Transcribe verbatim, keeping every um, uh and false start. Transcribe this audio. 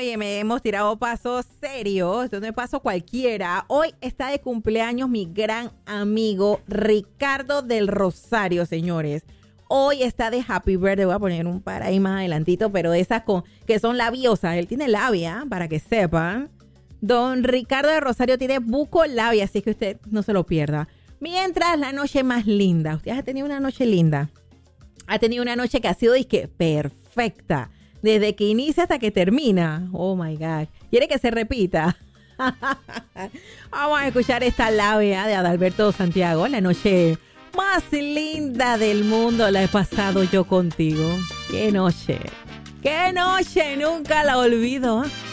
Oye, me hemos tirado pasos serios. Esto no es paso cualquiera. Hoy está de cumpleaños mi gran amigo Ricardo del Rosario, señores. Hoy está de happy birthday. Voy a poner un par ahí más adelantito, pero esas con, que son labiosas. Él tiene labia, para que sepan. Don Ricardo del Rosario tiene buco labia, así que usted no se lo pierda. Mientras, la noche más linda. ¿Usted ha tenido una noche linda? Ha tenido una noche que ha sido, disque, perfecta. Desde que inicia hasta que termina. Oh, my God. ¿Quiere que se repita? Vamos a escuchar esta labia de Adalberto Santiago. La noche más linda del mundo la he pasado yo contigo. ¡Qué noche! ¡Qué noche! Nunca la olvido.